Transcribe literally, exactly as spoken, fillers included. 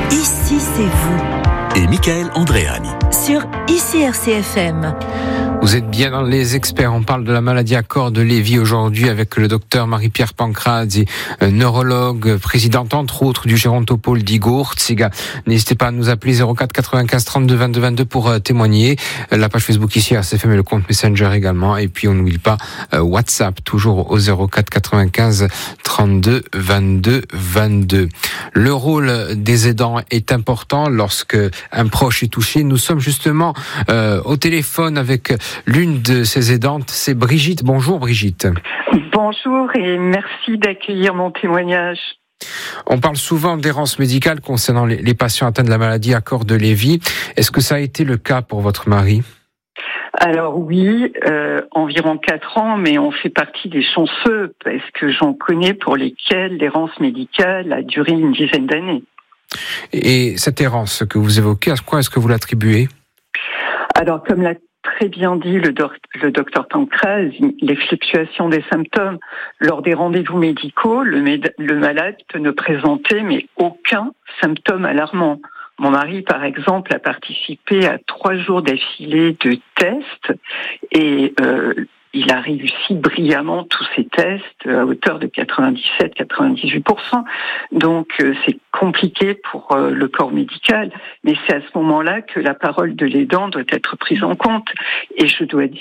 Ici, c'est vous. Et Michael Andréani. Sur I C R C F M. Vous êtes bien dans les experts. On parle de la maladie à corps de Lévy aujourd'hui avec le docteur Marie-Pierre Pancraz, neurologue, présidente entre autres du Gérontopole d'Igortsiga. N'hésitez pas à nous appeler zéro quatre quatre-vingt-quinze trente-deux vingt-deux vingt-deux pour euh, témoigner. La page Facebook ici, R C F M et le compte Messenger également. Et puis on n'oublie pas euh, WhatsApp, toujours au zéro quatre quatre-vingt-quinze trente-deux vingt-deux vingt-deux. Le rôle des aidants est important lorsque un proche est touché. Nous sommes justement euh, au téléphone avec l'une de ces aidantes, c'est Brigitte. Bonjour Brigitte. Bonjour et merci d'accueillir mon témoignage. On parle souvent d'errance médicale concernant les, les patients atteints de la maladie à corps de Lévy. Est-ce que ça a été le cas pour votre mari ? Alors oui, euh, environ quatre ans, mais on fait partie des chanceux parce que j'en connais pour lesquels l'errance médicale a duré une dizaine d'années. Et cette errance que vous évoquez, à quoi est-ce que vous l'attribuez ? Alors, comme l'a très bien dit le, doc, le docteur Pancraz, les fluctuations des symptômes lors des rendez-vous médicaux, le, méd- le malade peut ne présenter mais aucun symptôme alarmant. Mon mari, par exemple, a participé à trois jours d'affilée de tests et euh, il a réussi brillamment tous ces tests à hauteur de quatre-vingt-dix-sept à quatre-vingt-dix-huit pour cent. Donc euh, c'est compliqué pour euh, le corps médical, mais c'est à ce moment-là que la parole de l'aidant doit être prise en compte. Et je dois